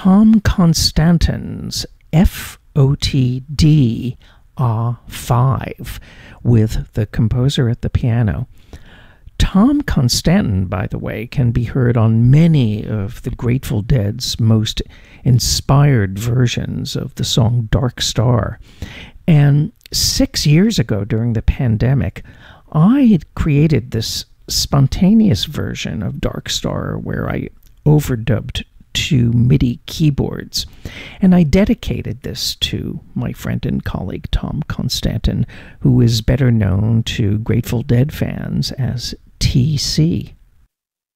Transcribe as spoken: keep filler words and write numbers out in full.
Tom Constantin's F O T D A five with the composer at the piano. Tom Constantin, by the way, can be heard on many of the Grateful Dead's most inspired versions of the song Dark Star. And six years ago during the pandemic, I had created this spontaneous version of Dark Star where I overdubbed two MIDI keyboards. And I dedicated this to my friend and colleague Tom Constantin, who is better known to Grateful Dead fans as T C.